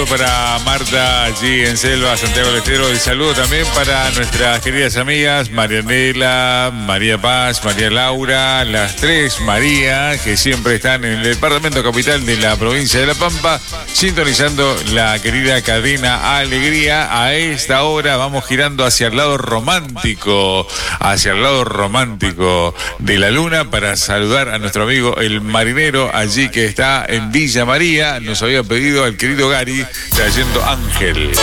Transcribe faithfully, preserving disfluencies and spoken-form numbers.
saludo para Marta allí en Selva, Santiago del Estero. El saludo también para nuestras queridas amigas Marianela, María Paz, María Laura, las tres María, que siempre están en el departamento capital de la provincia de La Pampa, sintonizando la querida cadena Alegría. A esta hora vamos girando hacia el lado romántico, hacia el lado romántico de la luna para saludar a nuestro amigo el marinero allí que está en Villa María. Nos había pedido al querido Gary trayendo Ángel.